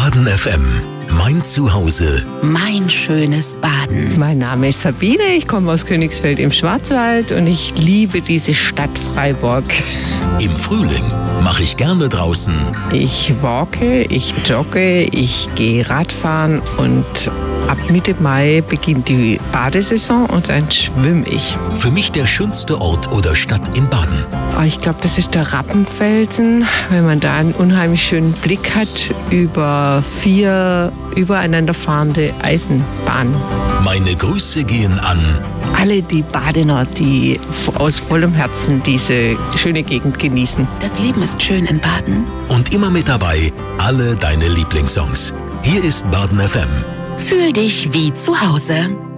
Baden FM, mein Zuhause. Mein schönes Baden. Mein Name ist Sabine, ich komme aus Königsfeld im Schwarzwald und ich liebe diese Stadt Freiburg. Im Frühling mache ich gerne draußen. Ich walke, ich jogge, ich gehe Radfahren und ab Mitte Mai beginnt die Badesaison und dann schwimme ich. Für mich der schönste Ort oder Stadt in Baden. Ich glaube, das ist der Rappenfelsen, wenn man da einen unheimlich schönen Blick hat über 4 übereinander fahrende Eisenbahnen. Meine Grüße gehen an alle die Badener, die aus vollem Herzen diese schöne Gegend genießen. Das Leben ist schön in Baden. Und immer mit dabei alle deine Lieblingssongs. Hier ist Baden FM. Fühl dich wie zu Hause.